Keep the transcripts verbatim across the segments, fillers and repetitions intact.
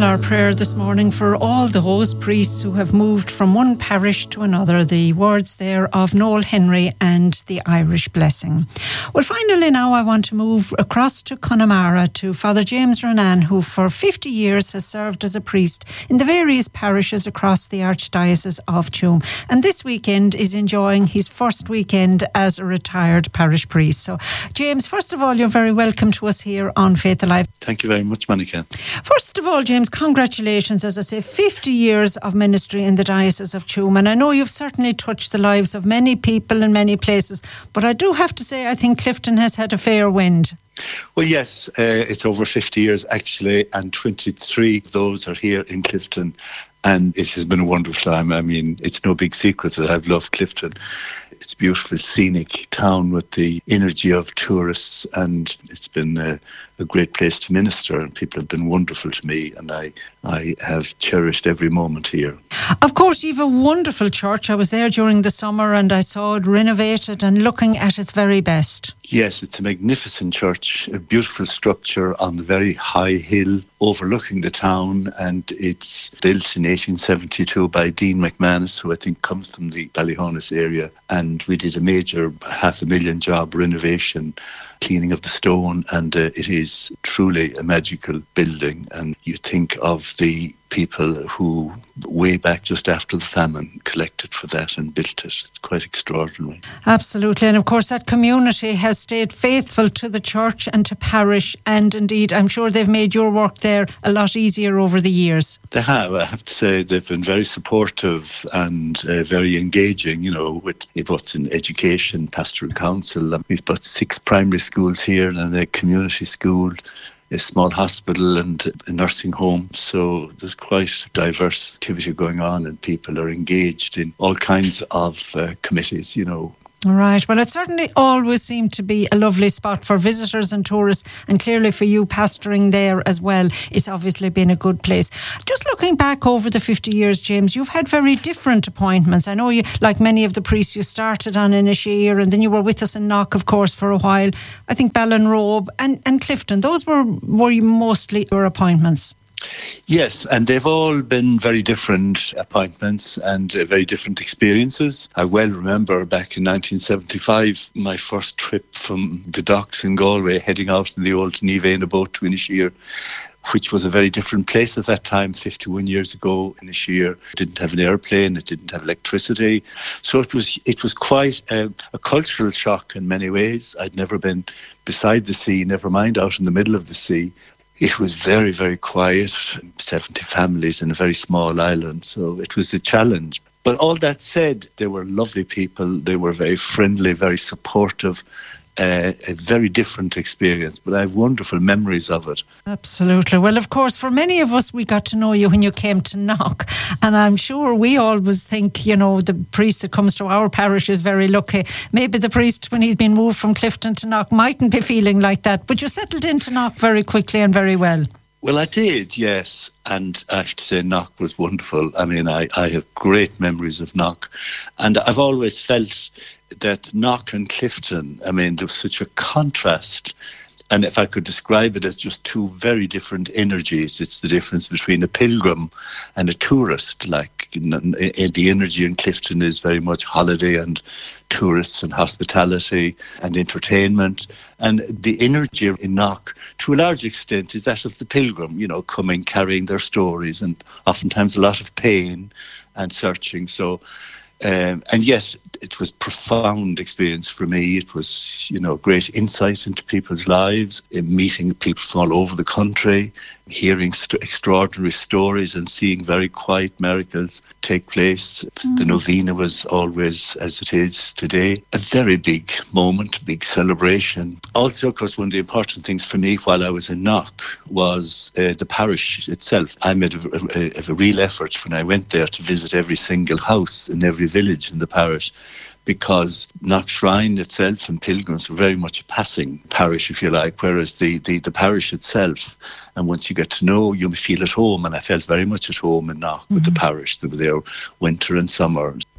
Well, our prayer this morning for all those priests who have moved from one parish to another, the words there of Noel Henry and the Irish blessing. Well, finally now I want to move across to Connemara to Father James Renan, who for fifty years has served as a priest in the various parishes across the Archdiocese of Tuam, and this weekend is enjoying his first weekend as a retired parish priest. So, James, first of all, you're very welcome to us here on Faith Alive. Thank you very much, Monica. First of all, James, congratulations, as I say, fifty years of ministry in the Diocese of Tuam, and I know you've certainly touched the lives of many people in many places, but I do have to say I think Clifton has had a fair wind. Well, yes, uh, it's over fifty years actually, and twenty-three of those are here in Clifton, and it has been a wonderful time. I mean, it's no big secret that I've loved Clifton. It's a beautiful, scenic town with the energy of tourists, and it's been a, a great place to minister, and people have been wonderful to me, and I, I have cherished every moment here. Of course, you've a wonderful church. I was there during the summer and I saw it renovated and looking at its very best. Yes, it's a magnificent church, a beautiful structure on the very high hill overlooking the town, and it's built in eighteen seventy-two by Dean McManus, who I think comes from the Ballyhonus area, and we did a major half a million job renovation, cleaning of the stone, and uh, it is truly a magical building. And you think of the people who way back just after the famine collected for that and built it. It's quite extraordinary. Absolutely, and of course that community has stayed faithful to the church and to parish, and indeed I'm sure they've made your work there a lot easier over the years. They have, I have to say. They've been very supportive and uh, very engaging, you know, with what's in education, pastoral council. We've got six primary schools here and a community school, a small hospital and a nursing home. So there's quite diverse activity going on, and people are engaged in all kinds of uh, committees, you know. Right. Well, it certainly always seemed to be a lovely spot for visitors and tourists, and clearly for you pastoring there as well, it's obviously been a good place. Just looking back over the fifty years, James, you've had very different appointments. I know you, like many of the priests, you started on Inisheer, and then you were with us in Knock, of course, for a while. I think Ballinrobe and, and Clifton, those were, were mostly your appointments. Yes, and they've all been very different appointments and uh, very different experiences. I well remember back in nineteen seventy-five, my first trip from the docks in Galway, heading out in the old Nivena boat to Inisheer, which was a very different place at that time, fifty-one years ago. Inisheer didn't have an airplane, it didn't have electricity. So it was it was quite a, a cultural shock in many ways. I'd never been beside the sea, never mind out in the middle of the sea. It was very, very quiet, seventy families in a very small island, so it was a challenge. But all that said, they were lovely people, they were very friendly, very supportive, uh, a very different experience, but I have wonderful memories of it. Absolutely. Well, of course, for many of us, we got to know you when you came to Knock, and I'm sure we always think, you know, the priest that comes to our parish is very lucky. Maybe the priest, when he's been moved from Clifton to Knock, mightn't be feeling like that, but you settled into Knock very quickly and very well. Well, I did, yes, and I have to say Knock was wonderful. I mean, I, I have great memories of Knock, and I've always felt that Knock and Clifton, I mean, there was such a contrast. And if I could describe it as just two very different energies, it's the difference between a pilgrim and a tourist. Like, you know, the energy in Clifton is very much holiday and tourists and hospitality and entertainment. And the energy in Knock, to a large extent, is that of the pilgrim, you know, coming, carrying their stories, and oftentimes a lot of pain and searching. So, Um, and yes, it was a profound experience for me. It was, you know, great insight into people's lives, meeting people from all over the country, hearing st- extraordinary stories and seeing very quiet miracles take place. Mm. The novena was always, as it is today, a very big moment, big celebration. Also, of course, one of the important things for me while I was in Knock was uh, the parish itself. I made a, a, a real effort when I went there to visit every single house in every village in the parish, because Knock Shrine itself and pilgrims were very much a passing parish, if you like, whereas the, the, the parish itself, and once you get to know, you feel at home, and I felt very much at home in Knock mm-hmm. with the parish. They were there winter and summer.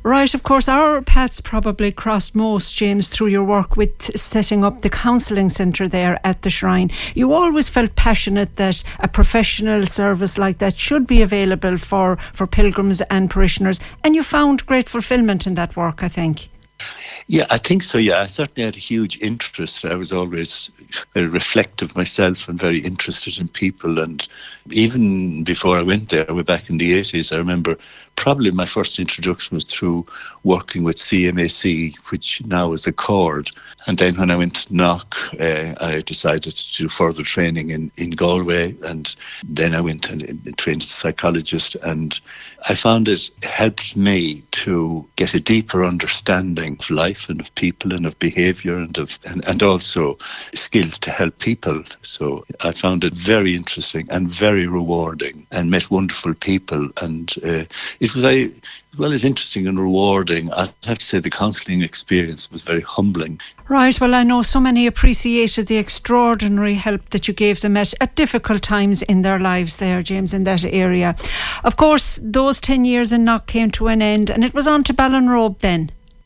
Right, of course, our paths probably crossed most, James, through your work with setting up the counselling centre there at the Shrine. You always felt passionate that a professional service like that should be available for, for pilgrims and parishioners, and you found great fulfilment in that work, I think. Yeah, I think so, yeah. I certainly had a huge interest. I was always very reflective myself and very interested in people. And even before I went there, way back in the eighties, I remember probably my first introduction was through working with C M A C, which now is Accord. And then when I went to Knock, uh, I decided to do further training in, in Galway. And then I went and, and trained as a psychologist. And I found it helped me to get a deeper understanding of life and of people and of behaviour and of and, and also skills to help people. So I found it very interesting and very rewarding and met wonderful people. And uh, it was very, as well as interesting and rewarding, I'd have to say the counselling experience was very humbling. Right, well, I know so many appreciated the extraordinary help that you gave them at, at difficult times in their lives there, James, in that area. Of course, those ten years in Knock came to an end, and it was on to Ballinrobe then.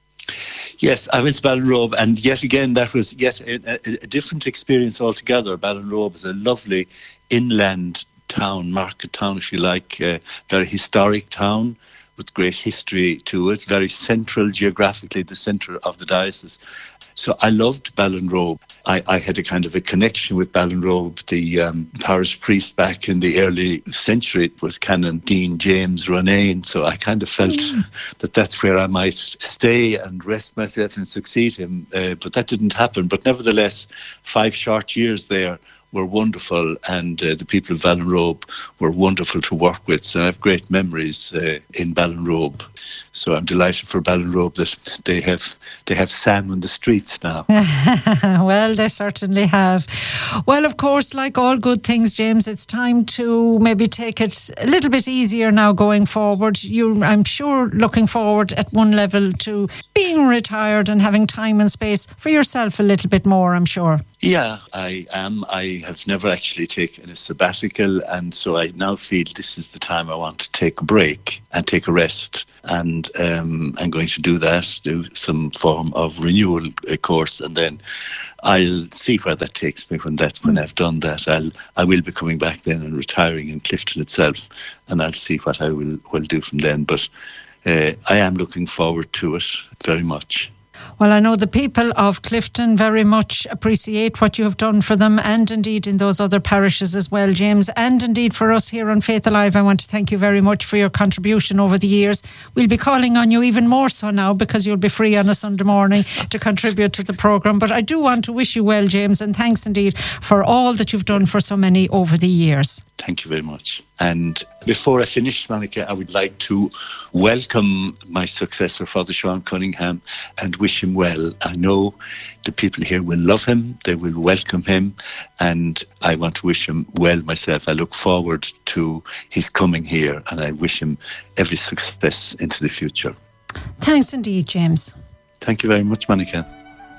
Yes, I went to Ballinrobe, and yet again, that was yet a, a, a different experience altogether. Ballinrobe is a lovely inland town, market town, if you like, a very historic town with great history to it, very central geographically, the centre of the diocese. So I loved Ballinrobe. I, I had a kind of a connection with Ballinrobe. The um, parish priest back in the early century was Canon Dean James Ronayne. So I kind of felt mm. that that's where I might stay and rest myself and succeed him. Uh, but that didn't happen. But nevertheless, five short years there were wonderful, and uh, the people of Ballinrobe were wonderful to work with. So I have great memories uh, in Ballinrobe. So I'm delighted for Ballinrobe that they have they have Sam on the streets now. Well, they certainly have. Well, of course, like all good things, James, it's time to maybe take it a little bit easier now going forward. You're, I'm sure, looking forward at one level to being retired and having time and space for yourself a little bit more, I'm sure. Yeah, I am. I have never actually taken a sabbatical, and so I now feel this is the time I want to take a break and take a rest. And um, I'm going to do that, do some form of renewal course, and then I'll see where that takes me when that's when I've done that. I'll I will be coming back then and retiring in Clifton itself, and I'll see what I will, will do from then. But uh, I am looking forward to it very much. Well, I know the people of Clifton very much appreciate what you have done for them, and indeed in those other parishes as well, James. And indeed for us here on Faith Alive, I want to thank you very much for your contribution over the years. We'll be calling on you even more so now, because you'll be free on a Sunday morning to contribute to the programme. But I do want to wish you well, James, and thanks indeed for all that you've done for so many over the years. Thank you very much. And before I finish, Monica, I would like to welcome my successor, Father Sean Cunningham, and wish him well. I know the people here will love him, they will welcome him, and I want to wish him well myself. I look forward to his coming here, and I wish him every success into the future. Thanks indeed, James. Thank you very much, Monica.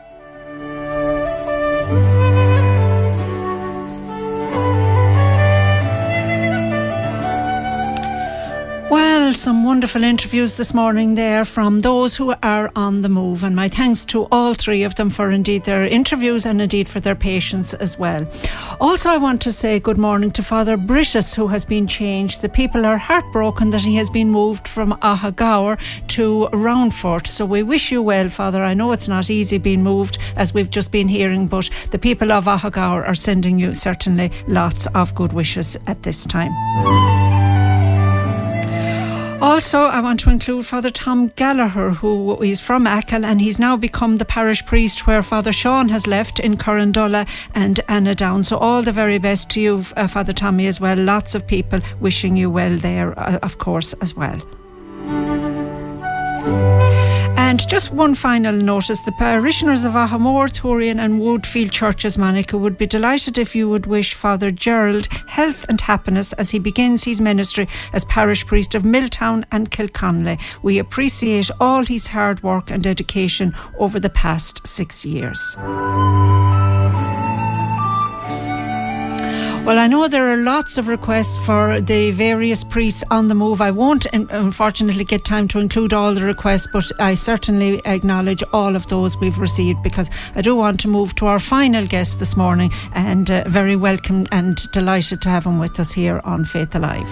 Well, some wonderful interviews this morning there from those who are on the move, and my thanks to all three of them for indeed their interviews and indeed for their patience as well. Also, I want to say good morning to Father Brittus, who has been changed. The people are heartbroken that he has been moved from Ahagower to Roundfort. So we wish you well, Father. I know it's not easy being moved, as we've just been hearing, but the people of Ahagower are sending you certainly lots of good wishes at this time. Also, I want to include Father Tom Gallagher, who is from Achill, and he's now become the parish priest where Father Sean has left in Corrandulla and Annadown. So all the very best to you, uh, Father Tommy, as well. Lots of people wishing you well there, uh, of course, as well. And just one final notice, the parishioners of Ahamore, Thurian and Woodfield churches, Monica, would be delighted if you would wish Father Gerald health and happiness as he begins his ministry as parish priest of Milltown and Kilconnelly. We appreciate all his hard work and dedication over the past six years. Well, I know there are lots of requests for the various priests on the move. I won't, unfortunately, get time to include all the requests, but I certainly acknowledge all of those we've received, because I do want to move to our final guest this morning, and uh, very welcome and delighted to have him with us here on Faith Alive.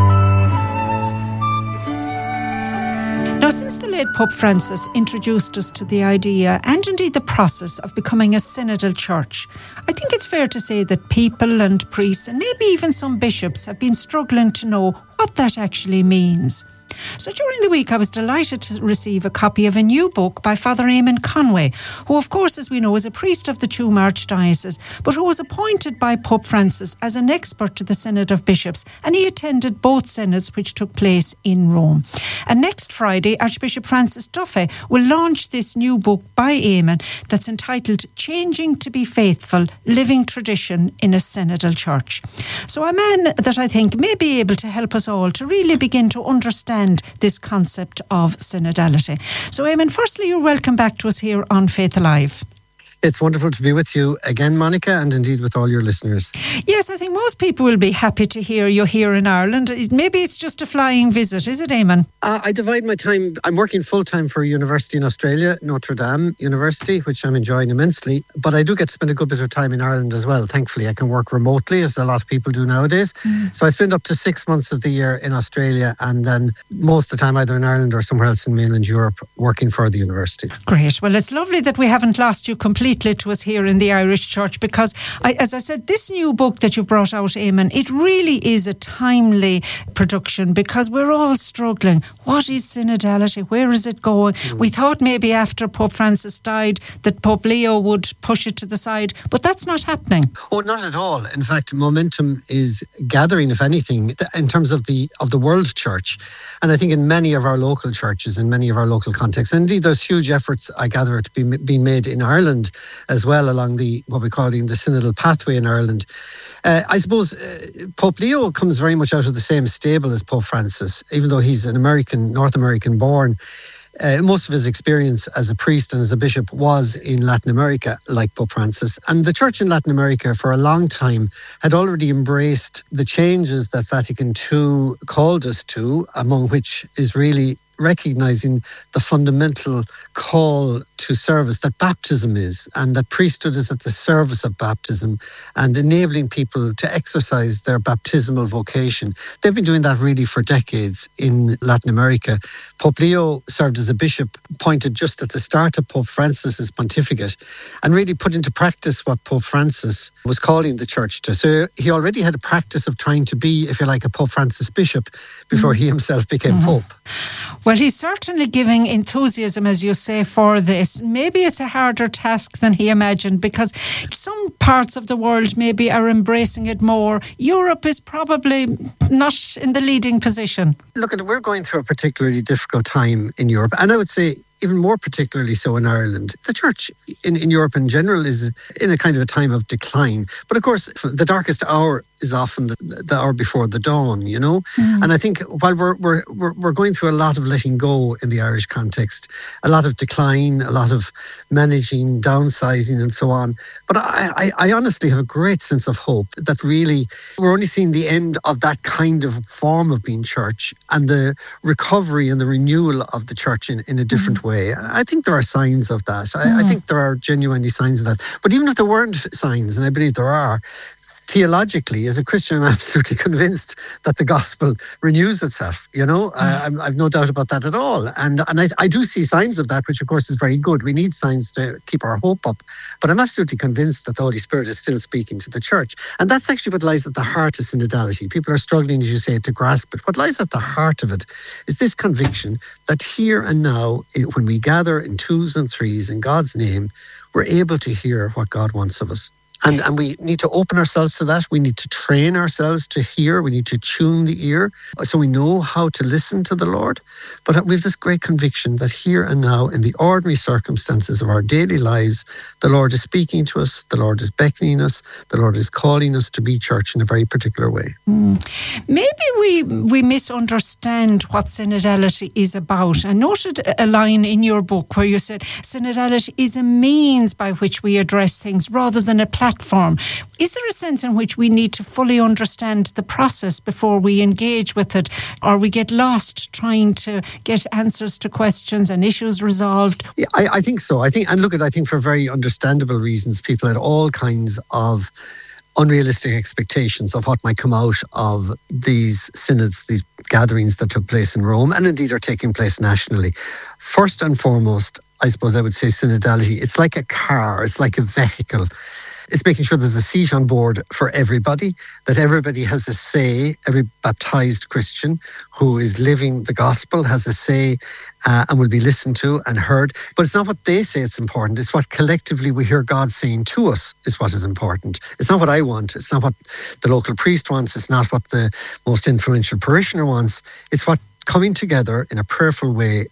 Now, since the late Pope Francis introduced us to the idea and indeed the process of becoming a synodal church, I think it's fair to say that people and priests and maybe even some bishops have been struggling to know what that actually means. So during the week I was delighted to receive a copy of a new book by Father Eamon Conway, who of course, as we know, is a priest of the Tuam Archdiocese, but who was appointed by Pope Francis as an expert to the Synod of Bishops, and he attended both synods which took place in Rome. And next Friday, Archbishop Francis Duffy will launch this new book by Eamon that's entitled Changing to be Faithful, Living Tradition in a Synodal Church. So a man that I think may be able to help us all to really begin to understand this concept of synodality. So Eamon, firstly, you're welcome back to us here on Faith Alive. It's wonderful to be with you again, Monica, and indeed with all your listeners. Yes, I think most people will be happy to hear you here in Ireland. Maybe it's just a flying visit, is it, Eamon? Uh, I divide my time. I'm working full-time for a university in Australia, Notre Dame University, which I'm enjoying immensely. But I do get to spend a good bit of time in Ireland as well. Thankfully, I can work remotely, as a lot of people do nowadays. Mm. So I spend up to six months of the year in Australia, and then most of the time either in Ireland or somewhere else in mainland Europe, working for the university. Great. Well, it's lovely that we haven't lost you completely to us here in the Irish Church, because I, as I said, this new book that you've brought out, Eamon, it really is a timely production, because we're all struggling. What is synodality? Where is it going? Mm. We thought maybe after Pope Francis died that Pope Leo would push it to the side, but that's not happening. Oh, not at all. In fact, momentum is gathering, if anything, in terms of the of the world church. And I think in many of our local churches, in many of our local contexts, and indeed there's huge efforts, I gather, to be being made in Ireland as well, along the what we're calling the synodal pathway in Ireland. Uh, I suppose uh, Pope Leo comes very much out of the same stable as Pope Francis, even though he's an American, North American born. Uh, most of his experience as a priest and as a bishop was in Latin America, like Pope Francis. And the church in Latin America for a long time had already embraced the changes that Vatican Two called us to, among which is really recognising the fundamental call to service that baptism is, and that priesthood is at the service of baptism, and enabling people to exercise their baptismal vocation. They've been doing that really for decades in Latin America. Pope Leo served as a bishop, appointed just at the start of Pope Francis's pontificate, and really put into practice what Pope Francis was calling the church to. So he already had a practice of trying to be, if you like, a Pope Francis bishop before mm-hmm. he himself became mm-hmm. Pope. Well, he's certainly giving enthusiasm, as you say, for this. Maybe it's a harder task than he imagined, because some parts of the world maybe are embracing it more. Europe is probably not in the leading position. Look, we're going through a particularly difficult time in Europe, and I would say even more particularly so in Ireland. The church in, in Europe in general is in a kind of a time of decline. But of course, the darkest hour is often the, the hour before the dawn, you know? Mm. And I think while we're, we're we're we're going through a lot of letting go in the Irish context, a lot of decline, a lot of managing, downsizing and so on. But I, I, I honestly have a great sense of hope that really we're only seeing the end of that kind of form of being church, and the recovery and the renewal of the church in, in a different mm. way. I think there are signs of that. I, mm. I think there are genuinely signs of that. But even if there weren't signs, and I believe there are, theologically, as a Christian, I'm absolutely convinced that the gospel renews itself. You know, mm. I, I've no doubt about that at all. And and I, I do see signs of that, which of course is very good. We need signs to keep our hope up. But I'm absolutely convinced that the Holy Spirit is still speaking to the church. And that's actually what lies at the heart of synodality. People are struggling, as you say, to grasp it. What lies at the heart of it is this conviction that here and now, when we gather in twos and threes in God's name, we're able to hear what God wants of us. And and we need to open ourselves to that. We need to train ourselves to hear. We need to tune the ear so we know how to listen to the Lord. But we have this great conviction that here and now, in the ordinary circumstances of our daily lives, the Lord is speaking to us, the Lord is beckoning us, the Lord is calling us to be church in a very particular way. Mm. Maybe we, we misunderstand what synodality is about. I noted a line in your book where you said synodality is a means by which we address things rather than a platform platform. Is there a sense in which we need to fully understand the process before we engage with it, or we get lost trying to get answers to questions and issues resolved? Yeah, I, I think so. I think, and look at, I think for very understandable reasons, people had all kinds of unrealistic expectations of what might come out of these synods, these gatherings that took place in Rome, and indeed are taking place nationally. First and foremost, I suppose I would say synodality. It's like a car, it's like a vehicle. It's making sure there's a seat on board for everybody, that everybody has a say. Every baptized Christian who is living the gospel has a say uh, and will be listened to and heard. But it's not what they say it's important. It's what collectively we hear God saying to us is what is important. It's not what I want. It's not what the local priest wants. It's not what the most influential parishioner wants. It's what, coming together in a prayerful way,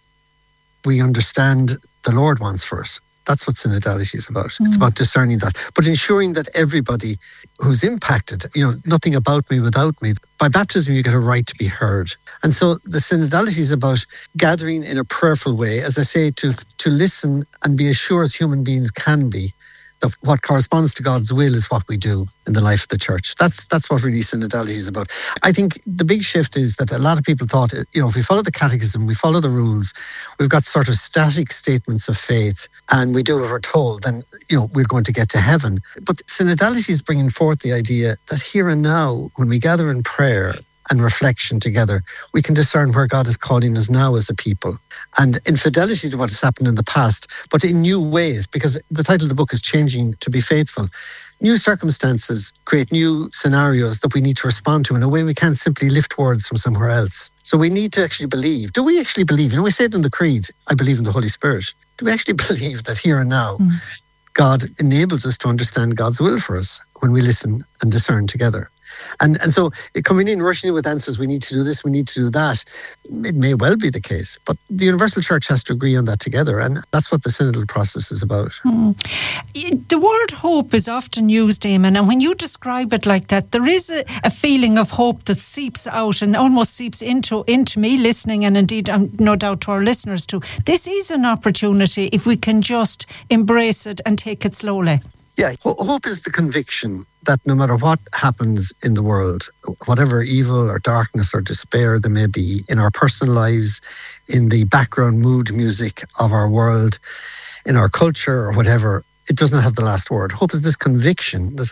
we understand the Lord wants for us. That's what synodality is about. Mm. It's about discerning that, but ensuring that everybody who's impacted, you know, nothing about me without me. By baptism, you get a right to be heard. And so the synodality is about gathering in a prayerful way, as I say, to to listen and be as sure as human beings can be that what corresponds to God's will is what we do in the life of the church. That's that's what really synodality is about. I think the big shift is that a lot of people thought, you know, if we follow the catechism, we follow the rules, we've got sort of static statements of faith, and we do what we're told, then, you know, we're going to get to heaven. But synodality is bringing forth the idea that here and now, when we gather in prayer and reflection together, we can discern where God is calling us now as a people. And in fidelity to what has happened in the past, but in new ways, because the title of the book is Changing to be Faithful. New circumstances create new scenarios that we need to respond to in a way we can't simply lift words from somewhere else. So we need to actually believe. Do we actually believe? You know, we say it in the Creed, I believe in the Holy Spirit. Do we actually believe that here and now, mm. God enables us to understand God's will for us when we listen and discern together? And and so coming in, rushing in with answers, we need to do this, we need to do that, it may well be the case. But the Universal Church has to agree on that together. And that's what the synodal process is about. Hmm. The word hope is often used, Eamon, and when you describe it like that, there is a, a feeling of hope that seeps out and almost seeps into, into me listening, and indeed, um, no doubt to our listeners too. This is an opportunity if we can just embrace it and take it slowly. Yeah, hope is the conviction that no matter what happens in the world, whatever evil or darkness or despair there may be in our personal lives, in the background mood music of our world, in our culture or whatever, it doesn't have the last word. Hope is this conviction that